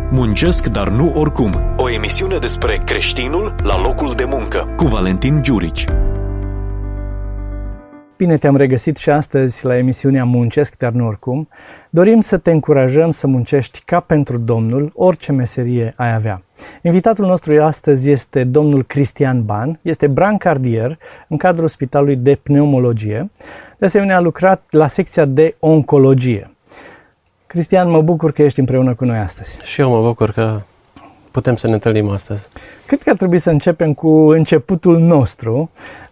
Muncesc, dar nu oricum. O emisiune despre creștinul la locul de muncă, cu Valentin Giurici. Bine te-am regăsit și astăzi la emisiunea Muncesc, dar nu oricum. Dorim să te încurajăm să muncești ca pentru Domnul, orice meserie ai avea. Invitatul nostru astăzi este domnul Cristian Ban, este brancardier în cadrul Spitalului de Pneumologie. De asemenea, a lucrat la secția de oncologie. Cristian, mă bucur că ești împreună cu noi astăzi. Și eu mă bucur că putem să ne întâlnim astăzi. Cred că ar trebui să începem cu începutul nostru,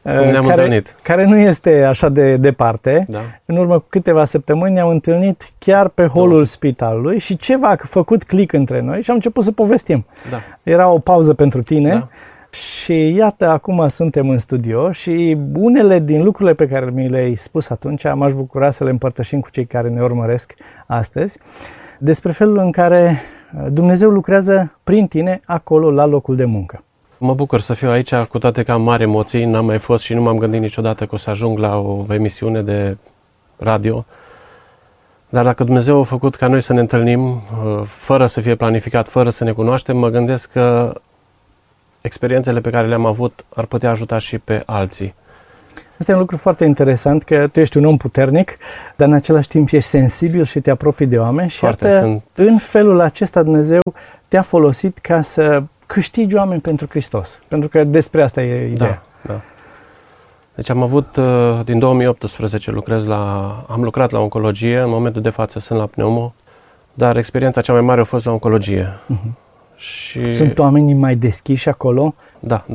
care nu este așa de departe. Da. În urmă cu câteva săptămâni ne-am întâlnit chiar pe holul spitalului și ceva a făcut click între noi și am început să povestim. Da. Era o pauză pentru tine și iată, acum suntem în studio și unele din lucrurile pe care mi le-ai spus atunci m-aș bucura să le împărtășim cu cei care ne urmăresc astăzi, despre felul în care Dumnezeu lucrează prin tine acolo la locul de muncă. Mă bucur să fiu aici, cu toate că am mari emoții, n-am mai fost și nu m-am gândit niciodată că o să ajung la o emisiune de radio. Dar dacă Dumnezeu a făcut ca noi să ne întâlnim fără să fie planificat, fără să ne cunoaștem, mă gândesc că experiențele pe care le-am avut ar putea ajuta și pe alții. Este un lucru foarte interesant, că tu ești un om puternic, dar în același timp ești sensibil și te apropii de oameni și iată, în felul acesta Dumnezeu te-a folosit ca să câștigi oameni pentru Hristos. Pentru că despre asta e ideea. Da. Deci am avut, din 2018 am lucrat la oncologie, în momentul de față sunt la pneumo, dar experiența cea mai mare a fost la oncologie. Și... Sunt oamenii mai deschiși acolo? Da.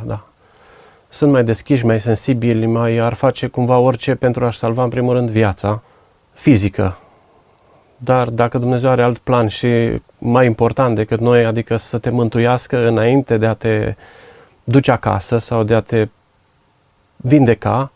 Sunt mai deschiși, mai sensibili, ar face cumva orice pentru a-și salva în primul rând viața fizică. Dar dacă Dumnezeu are alt plan și mai important decât noi, adică să te mântuiască înainte de a te duce acasă sau de a te vindeca,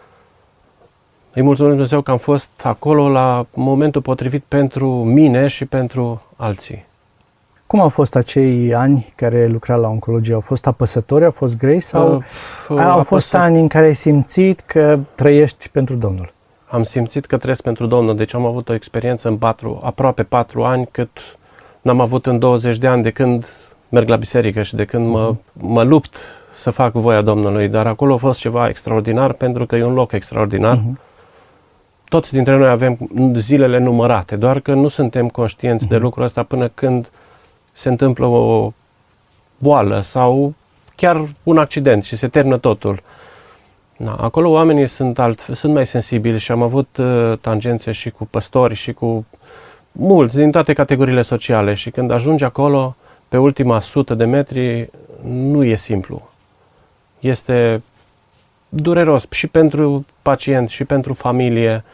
îi mulțumim Dumnezeu că am fost acolo la momentul potrivit pentru mine și pentru alții. Cum au fost acei ani care lucra la oncologie? Au fost apăsători, au fost grei sau au fost ani în care ai simțit că trăiești pentru Domnul? Am simțit că trăiesc pentru Domnul, deci am avut o experiență în aproape 4 ani cât n-am avut în 20 de ani de când merg la biserică și de când mă lupt să fac voia Domnului, dar acolo a fost ceva extraordinar pentru că e un loc extraordinar. Toți dintre noi avem zilele numărate, doar că nu suntem conștienți de lucrul ăsta până când se întâmplă o boală sau chiar un accident și se termină totul. Acolo oamenii sunt mai sensibili și am avut tangențe și cu păstori și cu mulți din toate categoriile sociale și când ajungi acolo, pe ultima 100 de metri, nu e simplu. Este dureros și pentru pacient și pentru familie.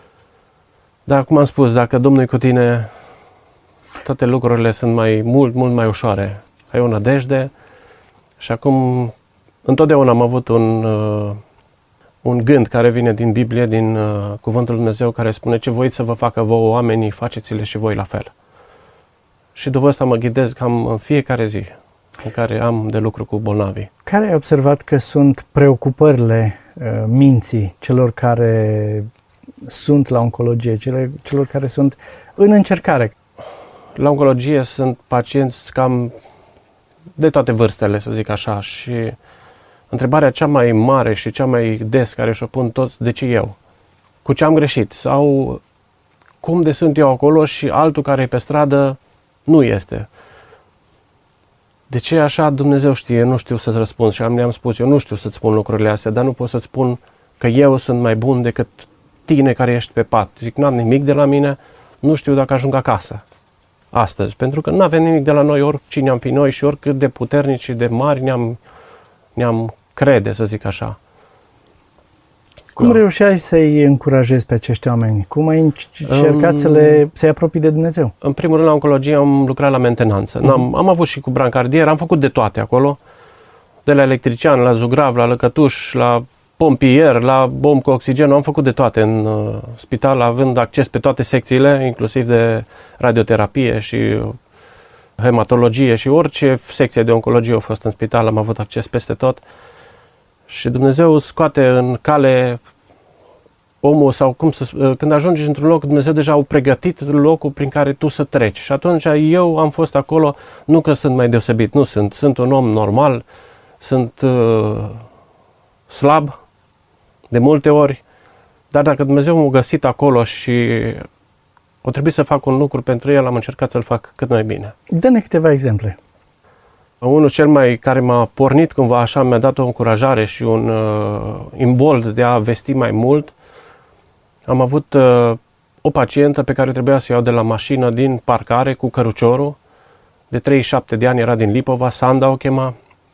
Dar cum am spus, dacă Domnul e cu tine, toate lucrurile sunt mult mai ușoare. Ai o nădejde și acum întotdeauna am avut un gând care vine din Biblie, din Cuvântul Lui Dumnezeu, care spune: ce voiți să vă facă vouă oamenii, faceți-le și voi la fel. Și după asta mă ghidez cam în fiecare zi în care am de lucru cu bolnavii. Care ai observat că sunt preocupările minții celor care sunt la oncologie, celor care sunt în încercare? La oncologie sunt pacienți cam de toate vârstele, să zic așa, și întrebarea cea mai mare și cea mai des care și-o pun toți: de ce eu? Cu ce am greșit? Sau cum de sunt eu acolo și altul care e pe stradă nu este? De ce așa? Dumnezeu știe, nu știu să-ți răspund și le-am spus: eu nu știu să-ți spun lucrurile astea, dar nu pot să-ți spun că eu sunt mai bun decât tine care ești pe pat. Zic, n-am nimic de la mine, nu știu dacă ajung acasă astăzi, pentru că nu avem nimic de la noi, oricine am fi noi și oricât de puternici și de mari ne-am crede, să zic așa. Cum reușeai să-i încurajezi pe acești oameni? Cum ai încercat să-i apropii de Dumnezeu? În primul rând, la oncologie am lucrat la mentenanță. Am avut și cu brancardier, am făcut de toate acolo, de la electrician, la zugrav, la lăcătuș, la pompier, la bomb cu oxigen, am făcut de toate în spital, având acces pe toate secțiile, inclusiv de radioterapie și hematologie și orice secție de oncologie a fost în spital, am avut acces peste tot. Și Dumnezeu scoate în cale omul sau când ajungi într-un loc, Dumnezeu deja a pregătit locul prin care tu să treci. Și atunci eu am fost acolo, nu că sunt mai deosebit, nu sunt un om normal, sunt slab de multe ori, dar dacă Dumnezeu m-a găsit acolo și o trebuie să fac un lucru pentru el, am încercat să-l fac cât mai bine. Dă-ne câteva exemple. Unul care m-a pornit cumva așa, mi-a dat o încurajare și un imbold de a vesti mai mult. Am avut o pacientă pe care trebuia să iau de la mașină din parcare cu căruciorul. De 37 de ani, era din Lipova, Sanda o chema.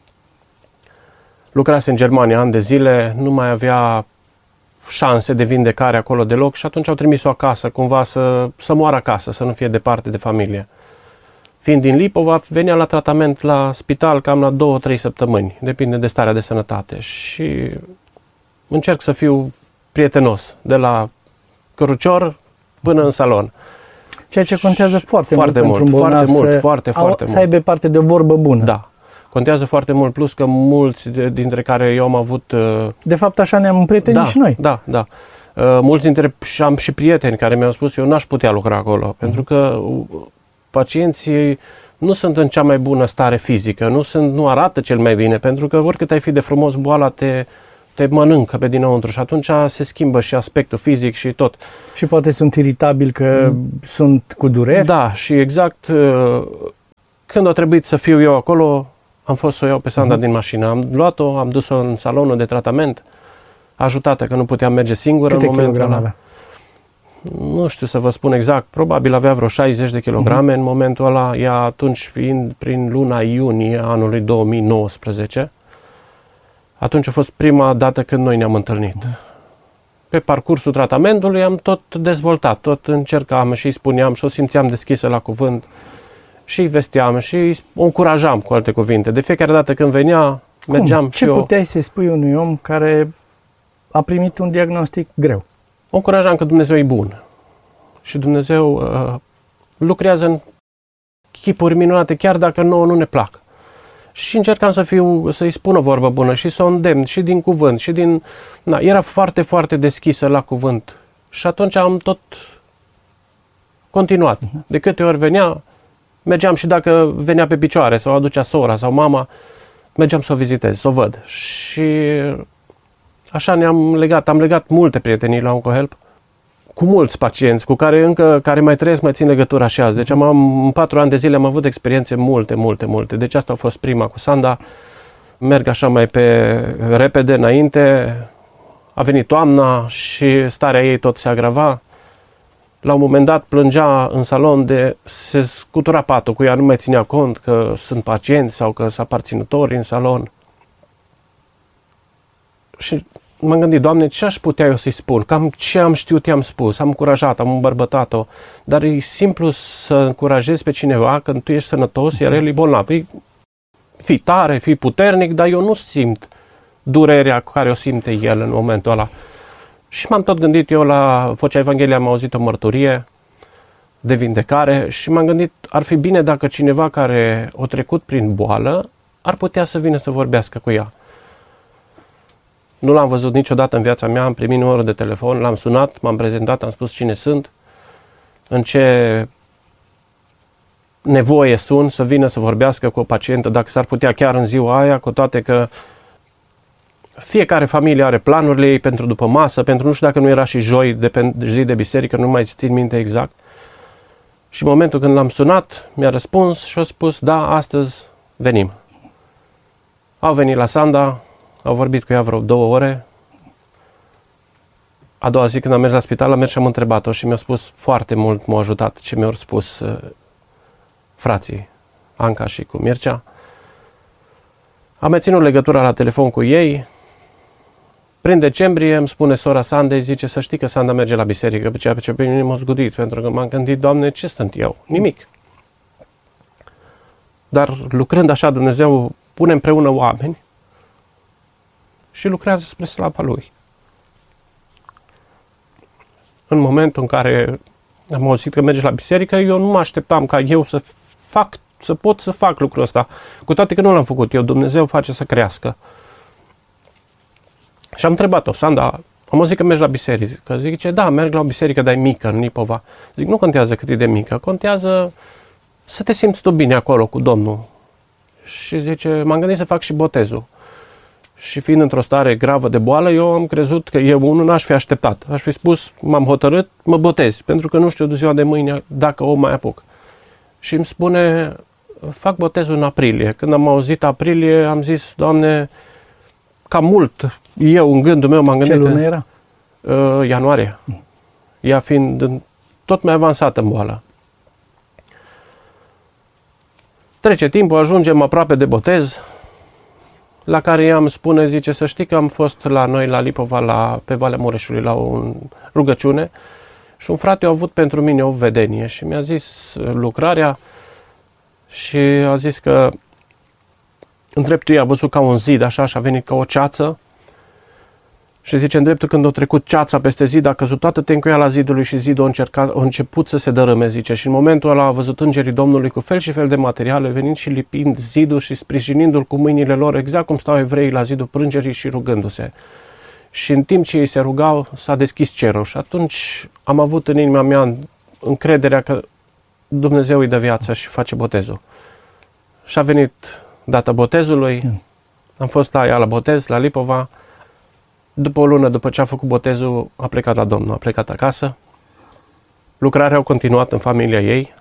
Lucrase în Germania ani de zile, nu mai avea șanse de vindecare acolo deloc și atunci au trimis-o acasă, cumva să moară acasă, să nu fie departe de familie. Fiind din Lipova, venea la tratament la spital cam la 2-3 săptămâni, depinde de starea de sănătate. Și încerc să fiu prietenos, de la cărucior până în salon. Ceea ce contează foarte mult pentru un bolnav să aibă parte de o vorbă bună. Da, contează foarte mult, plus că mulți dintre care eu am avut... De fapt, așa ne-am împrietenit și noi. Da. Mulți dintre am și prieteni care mi-au spus eu n-aș putea lucra acolo, pentru că pacienții nu sunt în cea mai bună stare fizică, nu arată cel mai bine, pentru că oricât ai fi de frumos, boala te mănâncă pe dinăuntru și atunci se schimbă și aspectul fizic și tot. Și poate sunt iritabili că sunt cu dureri? Da, și exact când a trebuit să fiu eu acolo, am fost să o iau pe Sanda din mașină. Am luat-o, am dus-o în salonul de tratament, ajutată că nu puteam merge singură. Câte kilograme avea? Nu știu să vă spun exact, probabil avea vreo 60 de kilograme în momentul ăla, ea atunci fiind prin luna iunie anului 2019. Atunci a fost prima dată când noi ne-am întâlnit. Pe parcursul tratamentului am tot dezvoltat, tot încercam și îi spuneam și o simțeam deschisă la cuvânt și îi vesteam și o încurajam, cu alte cuvinte. De fiecare dată când venea, mergeam și eu. Ce puteai să-i spui unui om care a primit un diagnostic greu? O încurajam că Dumnezeu e bun și Dumnezeu lucrează în chipuri minunate, chiar dacă nouă nu ne plac. Și încercam să-i spun o vorbă bună și să o îndemn și din cuvânt și din... era foarte, foarte deschisă la cuvânt și atunci am tot continuat. De câte ori venea, mergeam și dacă venea pe picioare sau aducea sora sau mama, mergeam să o vizitez, să o văd. Și așa am legat multe prietenii la OncoHelp cu mulți pacienți cu care mai trăiesc, mai țin legătura și azi. Deci în 4 ani de zile am avut experiențe multe. Deci asta a fost prima cu Sanda. Merg așa mai repede înainte. A venit toamna și starea ei tot se agrava. La un moment dat plângea în salon se scutura patul cu ea, nu mai ținea cont că sunt pacienți sau că sunt aparținători în salon. Și m-am gândit, Doamne, ce aș putea eu să-i spun? Cam ce am știut i-am spus, am încurajat, am îmbărbătat-o, dar e simplu să încurajezi pe cineva când tu ești sănătos, iar el e bolnav. Fii tare, fii puternic, dar eu nu simt durerea cu care o simte el în momentul ăla. Și m-am tot gândit eu la Vocea Evangheliei, am auzit o mărturie de vindecare și m-am gândit, ar fi bine dacă cineva care a trecut prin boală ar putea să vină să vorbească cu ea. Nu l-am văzut niciodată în viața mea, am primit numărul de telefon, l-am sunat, m-am prezentat, am spus cine sunt, în ce nevoie sunt să vină să vorbească cu o pacientă, dacă s-ar putea chiar în ziua aia, cu toate că fiecare familie are planurile ei pentru după masă, pentru nu știu dacă nu era și joi, zi de biserică, nu mai țin minte exact. Și în momentul când l-am sunat, mi-a răspuns și a spus, da, astăzi venim. Au venit la Sanda, au vorbit cu ea vreo 2 ore. A doua zi când am mers la spital, am mers și am întrebat-o și mi-a spus foarte mult, m-a ajutat ce mi-au spus frații, Anca și cu Mircea. Am mai ținut legătura la telefon cu ei. Prin decembrie îmi spune sora Sandei, zice să știi că Sanda merge la biserică, pe ceea ce pe mine m-a zgudit, pentru că m-am gândit, Doamne, ce sunt eu? Nimic. Dar lucrând așa, Dumnezeu pune împreună oameni și lucrează spre slava Lui. În momentul în care am auzit că merge la biserică, eu nu mă așteptam ca eu să pot să fac lucrul ăsta. Cu toate că nu l-am făcut eu, Dumnezeu face să crească. Și am întrebat-o, Sanda, Am auzit că mergi la biserică. Zice, da, merg la o biserică, dar e mică, în Lipova. Zic, nu contează cât e de mică, contează să te simți tu bine acolo cu Domnul. Și zice, m-am gândit să fac și botezul. Și fiind într-o stare gravă de boală, eu am crezut că eu unul n-aș fi așteptat. Aș fi spus, m-am hotărât, mă botez, pentru că nu știu de ziua de mâine dacă o mai apuc. Și îmi spune, fac botezul în aprilie. Când am auzit aprilie, am zis, Doamne, cam mult. Eu, în gândul meu, m-am gândit... Ce lună era? Ianuarie. Ea fiind tot mai avansată în boală. Trece timpul, ajungem aproape de botez, la care ea îmi spune, zice, să știi că am fost la noi, la Lipova, pe Valea Mureșului, la o rugăciune și un frate a avut pentru mine o vedenie și mi-a zis lucrarea și a zis că în dreptul ei a văzut ca un zid, așa, și a venit ca o ceață și zice, în dreptul când a trecut ceața peste zid, a căzut toată tencuiala zidului și zidul a început să se dărâme, zice, și în momentul ăla a văzut îngerii Domnului cu fel și fel de materiale, venind și lipind zidul și sprijinindu-l cu mâinile lor, exact cum stau evreii la zidul prângerii și rugându-se. Și în timp ce ei se rugau, s-a deschis cerul și atunci am avut în inima mea încrederea că Dumnezeu îi dă viață și face botezul. Și a venit data botezului, am fost la ea la botez, la Lipova. După o lună, după ce a făcut botezul, a plecat la Domnul, a plecat acasă. Lucrarea a continuat în familia ei.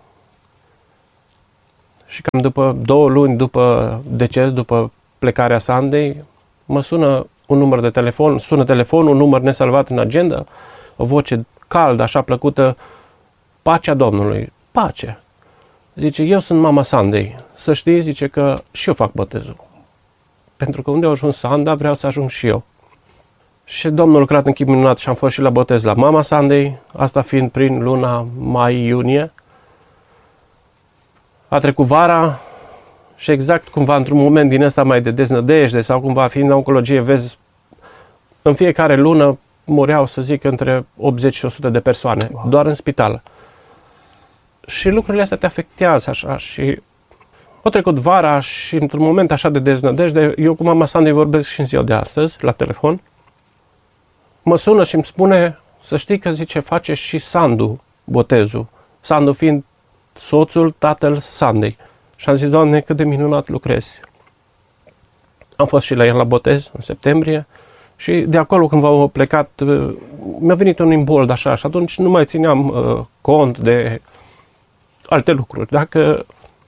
Și cam după 2 luni, după deces, după plecarea Sandei, mă sună un număr de telefon, sună telefonul, un număr nesalvat în agenda, o voce caldă, așa plăcută, pacea Domnului, pace. Zice, eu sunt mama Sandei, să știi, zice că și eu fac botezul. Pentru că unde a ajuns Sanda, vreau să ajung și eu. Și Domnul a lucrat în chip minunat și am fost și la botez la mama Sandei, asta fiind prin luna mai-iunie. A trecut vara și exact cumva într-un moment din ăsta mai de deznădejde sau cumva fiind la oncologie, vezi, în fiecare lună mureau, să zic, între 80 și 100 de persoane, wow, doar în spital. Și lucrurile astea te afectează așa și a trecut vara și într-un moment așa de deznădejde, eu cu mama Sandei vorbesc și în ziua de astăzi, la telefon. Mă sună și îmi spune, să știi că, zice, face și Sandu botezul. Sandu fiind soțul, tatăl Sandei. Și am zis, Doamne, cât de minunat lucrezi. Am fost și la el la botez în septembrie și de acolo când v-au plecat, mi-a venit un imbold așa și atunci nu mai țineam cont de alte lucruri. Dacă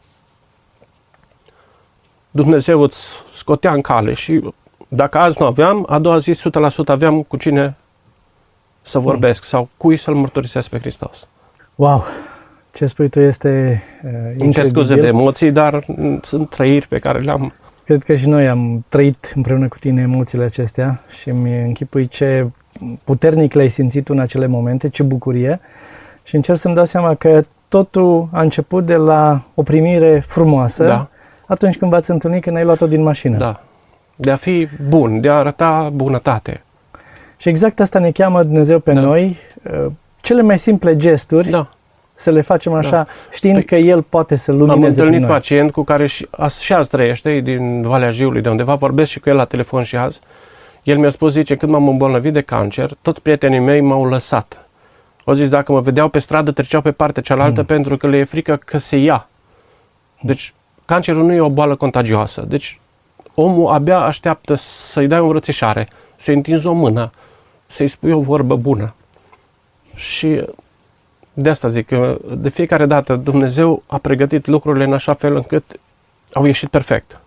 Dumnezeu îți scotea în cale și dacă azi nu aveam, a doua zi 100% aveam cu cine să vorbesc sau cui să-L mărturisesc pe Hristos. Wow! Ce spui tu este incredibil. Îmi cer scuze de emoții, dar sunt trăiri pe care le-am. Cred că și noi am trăit împreună cu tine emoțiile acestea și îmi închipui ce puternic le-ai simțit în acele momente, ce bucurie. Și încerc să-mi dau seama că totul a început de la o primire frumoasă, da, atunci când v-ați întâlnit, când ai luat-o din mașină. Da. De a fi bun, de a arăta bunătate. Și exact asta ne cheamă Dumnezeu pe noi, cele mai simple gesturi, să le facem așa, știind că El poate să lumineze prin noi. Am întâlnit pacient cu care și azi trăiește, din Valea Jiului, de undeva, vorbesc și cu el la telefon și azi. El mi-a spus, zice, când m-am îmbolnăvit de cancer, toți prietenii mei m-au lăsat. Au zis, dacă mă vedeau pe stradă, treceau pe partea cealaltă pentru că le e frică că se ia. Deci, cancerul nu e o boală contagioasă. Deci, omul abia așteaptă să-i dai o îmbrățișare, să-i întinzi o mână, să-i spui o vorbă bună. Și de asta zic că de fiecare dată Dumnezeu a pregătit lucrurile în așa fel încât au ieșit perfect.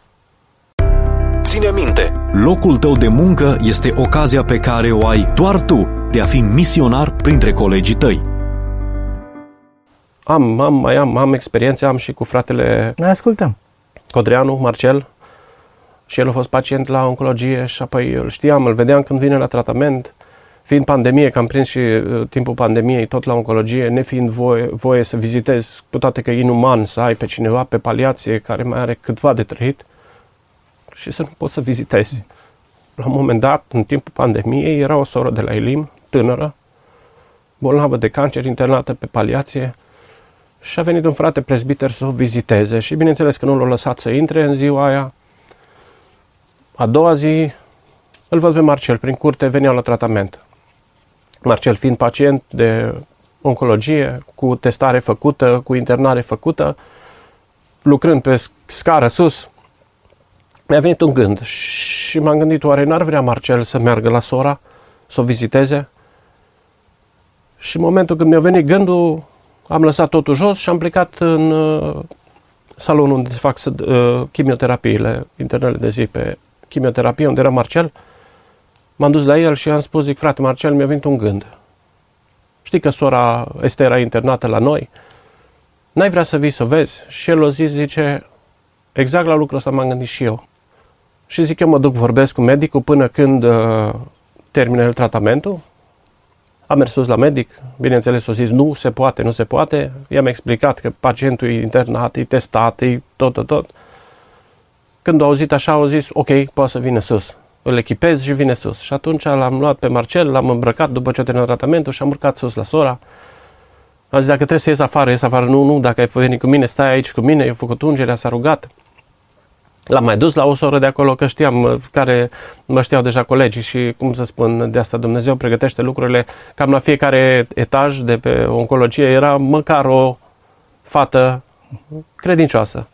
Ține minte, locul tău de muncă este ocazia pe care o ai doar tu de a fi misionar printre colegii tăi. Am experiențe, am și cu fratele. Noi ascultăm. Codreanu, Marcel, și el a fost pacient la oncologie și apoi îl știam, îl vedeam când vine la tratament. Fiind pandemie, că am prins și timpul pandemiei tot la oncologie, nefiind voie să vizitez, cu toate că e inuman să ai pe cineva pe paliație care mai are câtva de trăit și să nu poți să vizitezi. La un moment dat, în timpul pandemiei, era o soră de la Elim, tânără, bolnavă de cancer, internată pe paliație și a venit un frate prezbiter să o viziteze și bineînțeles că nu l-a lăsat să intre în ziua aia. A doua zi, îl văd pe Marcel, prin curte veneau la tratament. Marcel fiind pacient de oncologie, cu testare făcută, cu internare făcută, lucrând pe scară sus, mi-a venit un gând și m-am gândit, oare n-ar vrea Marcel să meargă la sora, să o viziteze? Și în momentul când mi-a venit gândul, am lăsat totul jos și am plecat în salonul unde se fac chimioterapiile, internele de zi pe chimioterapie, unde era Marcel. M-am dus la el și am spus, zic, frate Marcel, mi-a venit un gând. Știi că sora este era internată la noi? N-ai vrea să vii să vezi? Și el o zis, zice, exact la lucrul ăsta m-am gândit și eu. Și zic, eu mă duc, vorbesc cu medicul până când termină el tratamentul. Am mers sus la medic, bineînțeles, o zis, nu se poate, nu se poate. I-am explicat că pacientul e internat, e testat, e tot. Când au auzit așa, au zis, ok, poate să vină sus. Îl echipez și vine sus. Și atunci l-am luat pe Marcel, l-am îmbrăcat după ce a terminat tratamentul și am urcat sus la sora. Am zis, dacă trebuie să ies afară, nu, dacă ai venit cu mine, stai aici cu mine, eu făcut ungerea, s-a rugat. L-am mai dus la o soră de acolo, că știam, care mă știau deja colegii și, cum să spun, de asta Dumnezeu pregătește lucrurile, cam la fiecare etaj de pe oncologie era măcar o fată credincioasă.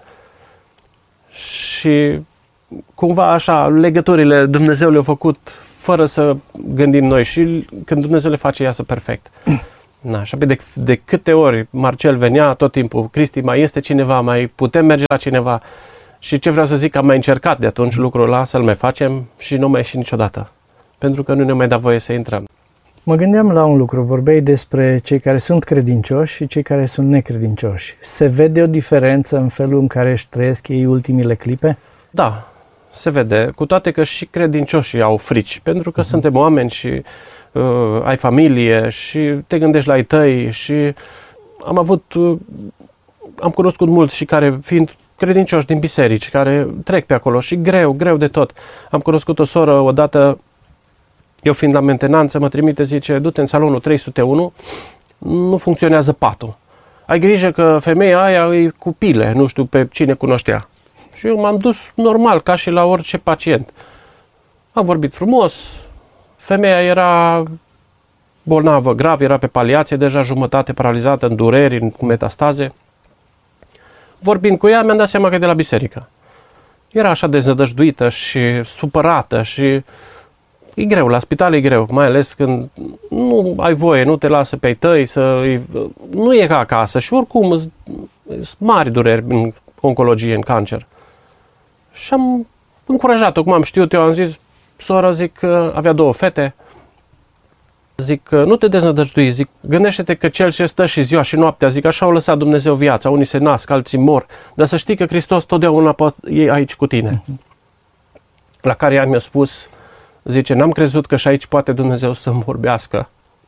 Și cumva așa, legăturile Dumnezeu le-a făcut fără să gândim noi și când Dumnezeu le face, iasă perfect. Na, și de câte ori Marcel venea tot timpul, Cristi, mai este cineva, mai putem merge la cineva. Și ce vreau să zic, am mai încercat de atunci lucrul ăla să-l mai facem și nu mai ieși niciodată. Pentru că nu ne mai da voie să intrăm. Mă gândeam la un lucru, vorbeai despre cei care sunt credincioși și cei care sunt necredincioși. Se vede o diferență în felul în care își trăiesc ei ultimile clipe? Da, se vede, cu toate că și credincioșii au frici, pentru că suntem oameni și ai familie și te gândești la ai tăi și am cunoscut mulți și care fiind credincioși din biserici, care trec pe acolo și greu de tot. Am cunoscut o soră odată, eu fiind la mentenanță, mă trimite, zice, du-te în salonul 301, nu funcționează patul. Ai grijă că femeia aia e cu pile, nu știu pe cine cunoștea. Și eu m-am dus normal, ca și la orice pacient. Am vorbit frumos, femeia era bolnavă grav, era pe paliație, deja jumătate paralizată, în dureri, cu metastaze. Vorbind cu ea, mi-am dat seama că e de la biserică. Era așa deznădăjduită și supărată și e greu, la spital e greu, mai ales când nu ai voie, nu te lasă pe ai tăi, nu e ca acasă și oricum sunt mari dureri în oncologie, în cancer. Și am încurajat-o, cum am știut, eu am zis, sora, zic că avea 2 fete, zic, nu te deznădăjdui, zic, gândește-te că cel ce stă și ziua și noaptea, zic, așa au lăsat Dumnezeu viața, unii se nasc, alții mor, dar să știi că Hristos totdeauna e aici cu tine. La care ea mi-a spus, zice, n-am crezut că și aici poate Dumnezeu să-mi vorbească.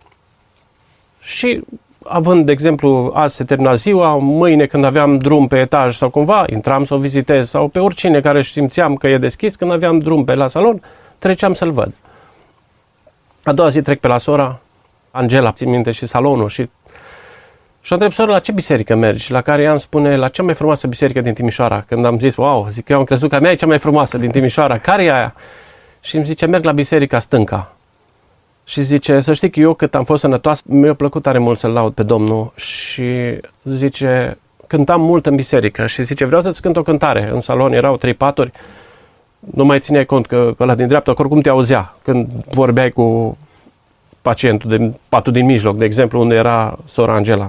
Și având, de exemplu, azi se termina ziua, mâine când aveam drum pe etaj sau cumva, intram să o vizitez sau pe oricine care simțeam că e deschis, când aveam drum pe la salon, treceam să-l văd. A doua zi trec pe la sora, Angela, țin minte și salonul și o întreb sora, la ce biserică mergi? La care ea îmi spune, la cea mai frumoasă biserică din Timișoara. Când am zis, wow, zic, eu am crezut că a mea e cea mai frumoasă din Timișoara, care e aia? Și îmi zice, merg la biserica stânca. Și zice, să știi că eu cât am fost sănătoasă, mi-a plăcut tare mult să-L laud pe Domnul și zice, cântam mult în biserică și zice, vreau să-ți cânt o cântare. În salon erau 3 paturi, nu mai țineai cont că ăla din dreapta, oricum te auzea când vorbeai cu pacientul de patul din mijloc, de exemplu, unde era sora Angela.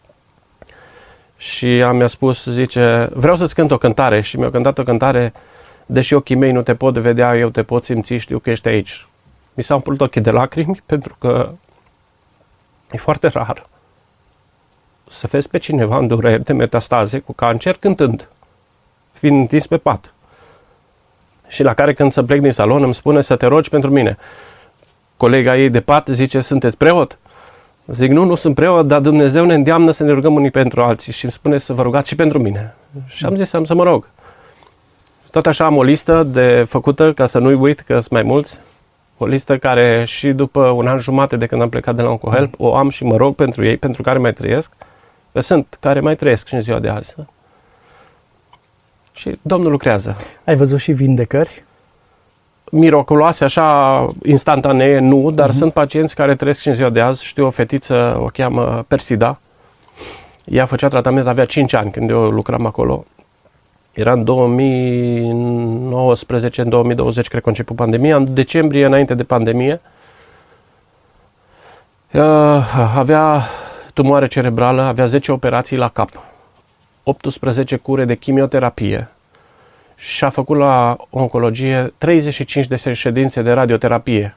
Și mi-a spus, zice, vreau să-ți cânt o cântare și mi-a cântat o cântare, deși ochii mei nu te pot vedea, eu te pot simți, știu că ești aici. Mi s-au umplut ochii de lacrimi pentru că e foarte rar să vezi pe cineva în dureri de metastaze cu cancer cântând, fiind întins pe pat. Și la care când să plec din salon îmi spune să te rogi pentru mine. Colega ei de pat zice, sunteți preot? Zic, nu sunt preot, dar Dumnezeu ne îndeamnă să ne rugăm unii pentru alții și îmi spune să vă rugați și pentru mine. Și am zis, am să mă rog. Tot așa am o listă de făcută, ca să nu-i uit că sunt mai mulți. O listă care și după 1 an jumate de când am plecat de la OncoHelp, o am și mă rog pentru ei, pentru care mai trăiesc. Că sunt care mai trăiesc și în ziua de azi. Și Domnul lucrează. Ai văzut și vindecări? miraculoase, așa, instantanee, nu, dar sunt pacienți care trăiesc și în ziua de azi. Știu o fetiță, o cheamă Persida. Ea făcea tratament, avea 5 ani când eu lucram acolo. Era în 2019, în 2020, cred că a început pandemia. În decembrie, înainte de pandemie, avea tumoare cerebrală, avea 10 operații la cap, 18 cure de chimioterapie și a făcut la oncologie 35 de ședințe de radioterapie.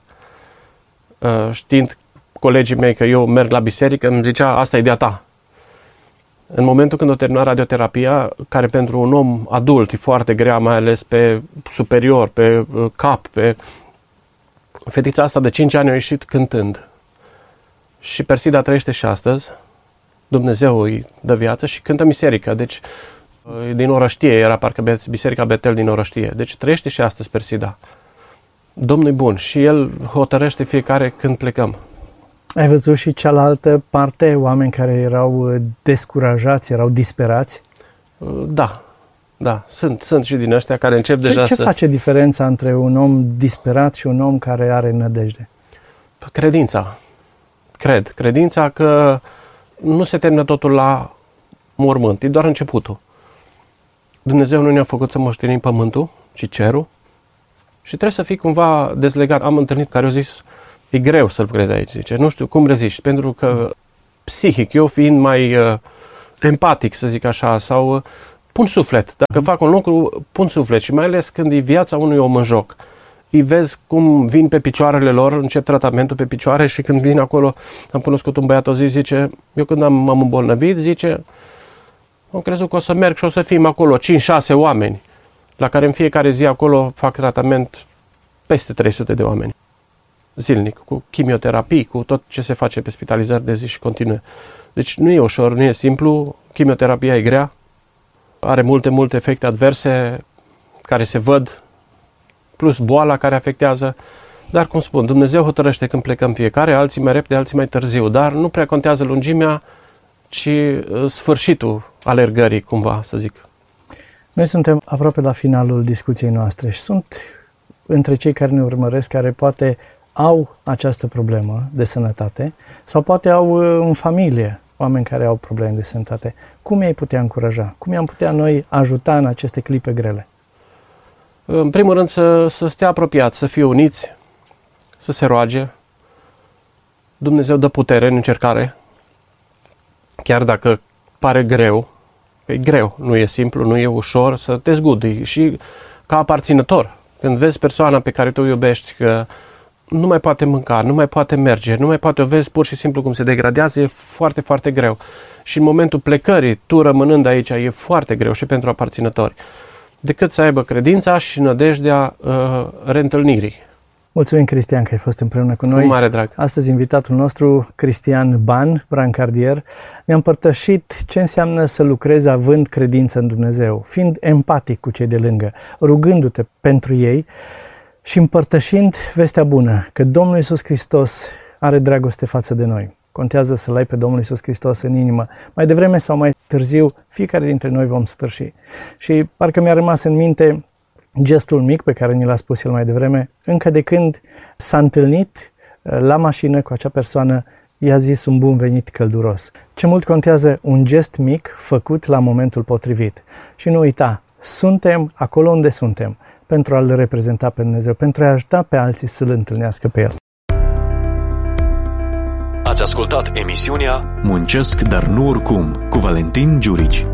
Știind colegii mei că eu merg la biserică, îmi zicea, asta e de-a ta. În momentul când a terminat radioterapia, care pentru un om adult e foarte grea, mai ales pe superior, pe cap, fetița asta de 5 ani a ieșit cântând. Și Persida trăiește și astăzi. Dumnezeu îi dă viață și cântă biserică. Deci, din Orăștie, era parcă biserica Betel din Orăștie. Deci trăiește și astăzi Persida. Domnul e bun și El hotărăște fiecare când plecăm. Ai văzut și cealaltă parte, oameni care erau descurajați, erau disperați? Da. Sunt și din ăștia care încep deja Ce face diferența între un om disperat și un om care are nădejde? Credința. Credința că nu se termină totul la mormânt, e doar începutul. Dumnezeu nu ne-a făcut să moștenim pământul, ci cerul și trebuie să fii cumva dezlegat. Am întâlnit care au zis, e greu să lucrezi aici, zice, nu știu cum reziști, pentru că psihic, eu fiind mai empatic, să zic așa, sau pun suflet. Dacă fac un lucru, pun suflet și mai ales când e viața unui om în joc. Îi vezi cum vin pe picioarele lor, încep tratamentul pe picioare și când vin acolo, am cunoscut un băiat o zi, zice, eu când m-am îmbolnăvit, zice, am crezut că o să merg și o să fim acolo 5-6 oameni, la care în fiecare zi acolo fac tratament peste 300 de oameni, zilnic, cu chimioterapii, cu tot ce se face pe spitalizări de zi și continuu. Deci nu e ușor, nu e simplu, chimioterapia e grea, are multe efecte adverse care se văd, plus boala care afectează, dar cum spun, Dumnezeu hotărăște când plecăm fiecare, alții mai repede, alții mai târziu, dar nu prea contează lungimea, ci sfârșitul alergării, cumva, să zic. Noi suntem aproape la finalul discuției noastre și sunt între cei care ne urmăresc, care poate au această problemă de sănătate sau poate au în familie oameni care au probleme de sănătate. Cum i-ai putea încuraja? Cum i-am putea noi ajuta în aceste clipe grele? În primul rând să stea apropiați, să fie uniți, să se roage. Dumnezeu dă putere în încercare, chiar dacă pare greu. E greu, nu e simplu, nu e ușor să te zgudui și ca aparținător. Când vezi persoana pe care tu o iubești că nu mai poate mânca, nu mai poate merge, nu mai poate, o vezi pur și simplu cum se degradează, e foarte, foarte greu. Și în momentul plecării, tu rămânând aici, e foarte greu și pentru aparținători, decât să aibă credința și nădejdea reîntâlnirii. Mulțumim, Cristian, că ai fost împreună cu noi. Cu mare drag. Astăzi invitatul nostru, Cristian Ban, brancardier, ne-a împărtășit ce înseamnă să lucrezi având credință în Dumnezeu, fiind empatic cu cei de lângă, rugându-te pentru ei și împărtășind vestea bună, că Domnul Iisus Hristos are dragoste față de noi. Contează să-L ai pe Domnul Iisus Hristos în inimă. Mai devreme sau mai târziu, fiecare dintre noi vom sfârși. Și parcă mi-a rămas în minte gestul mic pe care ni l-a spus el mai devreme, încă de când s-a întâlnit la mașină cu acea persoană, i-a zis un bun venit călduros. Ce mult contează un gest mic făcut la momentul potrivit. Și nu uita, suntem acolo unde suntem pentru a-L reprezenta pe Dumnezeu, pentru a ajuta pe alții să-L întâlnească pe El. Ați ascultat emisiunea Muncesc, dar nu oricum, cu Valentin Giurici.